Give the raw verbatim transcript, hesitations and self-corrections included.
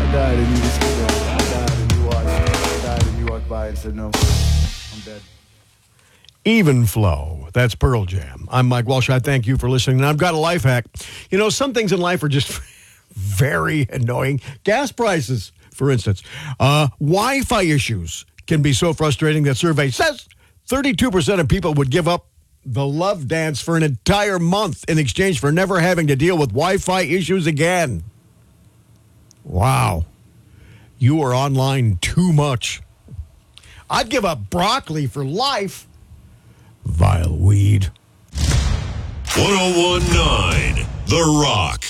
died and you just I died and you walked, I died and you walked by and said, no, I'm dead. Even Flow. That's Pearl Jam. I'm Mike Walsh. I thank you for listening. And I've got a life hack. You know, some things in life are just very annoying. Gas prices, for instance. Uh, Wi-Fi issues can be so frustrating that survey says thirty-two percent of people would give up the love dance for an entire month in exchange for never having to deal with Wi-Fi issues again. Wow. You are online too much. I'd give up broccoli for life. Vile weed. ten nineteen The Rock.